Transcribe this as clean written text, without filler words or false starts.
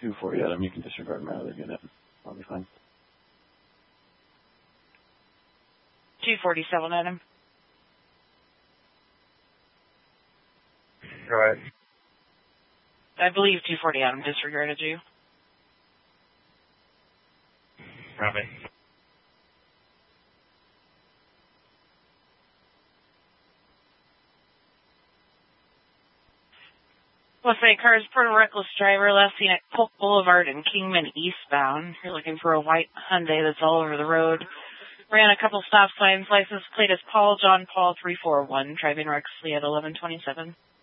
240 Adam. You can disregard my other unit. I'll be fine. 247 Adam. Go ahead. I believe 240 Adam disregarded you. Copy. West Side Cars, Port of Reckless driver, last seen at Polk Boulevard in Kingman eastbound. You're looking for a white Hyundai that's all over the road. Ran a couple stop signs, license plate is Paul John Paul 341, driving recklessly at 1127.